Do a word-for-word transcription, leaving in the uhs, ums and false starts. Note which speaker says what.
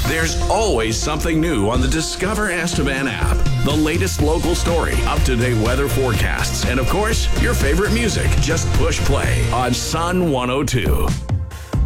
Speaker 1: There's always something new on the Discover Estevan app. The latest local story, up-to-date weather forecasts, and of course, your favorite music. Just push play on Sun one oh two.